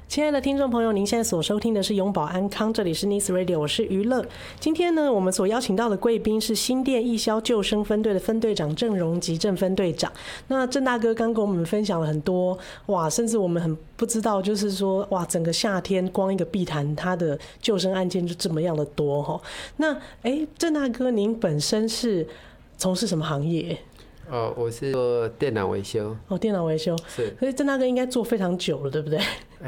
亲爱的听众朋友，您现在所收听的是永保安康，这里是 Nice Radio， 我是娱乐。今天呢，我们所邀请到的贵宾是新店义消救生分队的分队长郑荣吉郑分队长。那郑大哥刚跟我们分享了很多，哇，甚至我们很不知道，就是说，哇，整个夏天光一个碧潭，它的救生案件就这么样的多哈。那，郑大哥，您本身是从事什么行业？ 我是做电脑维修。 电脑维修是， 所以郑大哥应该做非常久了，对不对？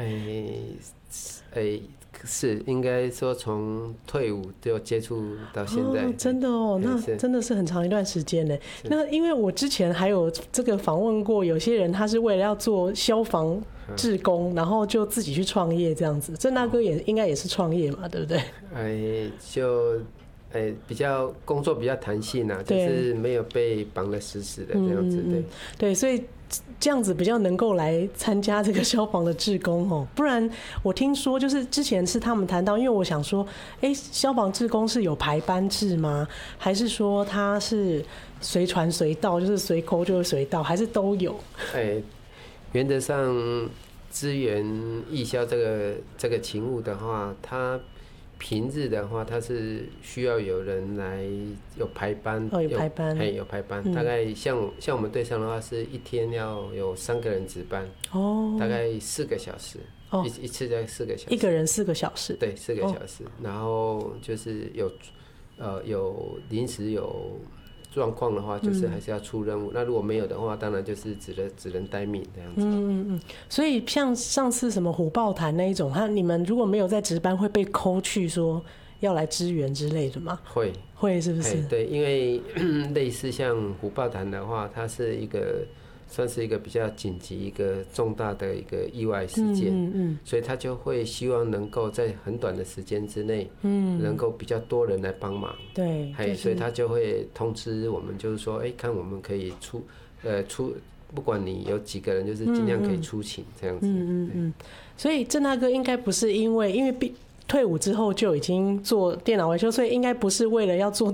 是，应该说从退伍就接触到现在。 真的哦，那真的是很长一段时间呢。那因为我之前还有这个访问过，有些人他是为了要做消防志工，然后就自己去创业这样子。郑大哥应该也是创业嘛，对不对？ 比较工作比较弹性啊，就是没有被绑得死死的这样子。 对，所以这样子比较能够来参加这个消防的志工哦。不然我听说就是之前是他们谈到，因为我想说，消防志工是有排班制吗？还是说他是随传随到，就是随扣就会随到，还是都有？ 原则上支援义消这个勤务的话，它平日的话，它是需要有人来有排班， 有排班， 有排班。大概像我们队上的话，是一天要有3个人值班，大概4个小时，一次在4个小时， 一个人4个小时， 对，4个小时。然后就是有临时有状况的话，就是还是要出任务。那如果没有的话，当然就是只能待命这样子。 所以像上次什么虎豹潭那一种，你们如果没有在值班，会被扣去说要来支援之类的吗？会是不是？ 对，因为类似像虎豹潭的话，它是算是一个比较紧急、一个重大的一个意外事件，所以他就会希望能够在很短的时间之内，能够比较多人来帮忙。 对， 所以他就会通知我们，就是说，看我们可以出，不管你有几个人，就是尽量可以出勤这样子。 所以郑大哥应该不是因为退伍之后就已经做电脑维修，所以应该不是为了要做